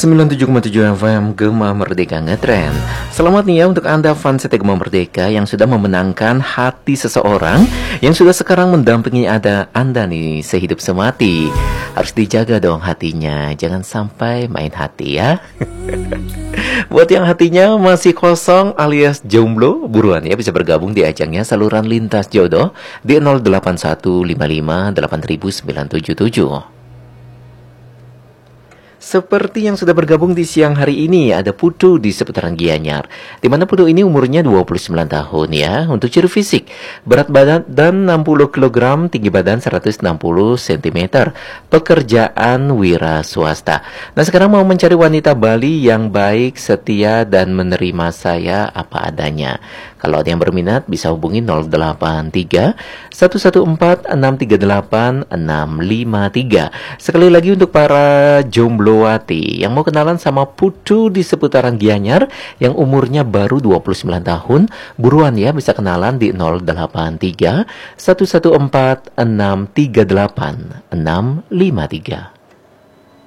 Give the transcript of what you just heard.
97,7 FM Gema Merdeka Ngetrend. Selamat nih ya untuk Anda fans setia Gema Merdeka yang sudah memenangkan hati seseorang, yang sudah sekarang mendampingi Anda nih sehidup semati. Harus dijaga dong hatinya, jangan sampai main hati ya. Buat yang hatinya masih kosong alias jomblo, buruan ya bisa bergabung di ajangnya saluran lintas jodoh di 08155 8977. Seperti yang sudah bergabung di siang hari ini, ada Putu di seputaran Gianyar. Di mana Putu ini umurnya 29 tahun ya. Untuk ciri fisik, berat badan dan 60 kg, tinggi badan 160 cm. Pekerjaan wira swasta. Nah, sekarang mau mencari wanita Bali yang baik, setia, dan menerima saya apa adanya. Kalau ada yang berminat bisa hubungi 083 114 638 653. Sekali lagi untuk para jomblowati yang mau kenalan sama Putu di seputaran Gianyar yang umurnya baru 29 tahun, buruan ya bisa kenalan di 083 114 638 653.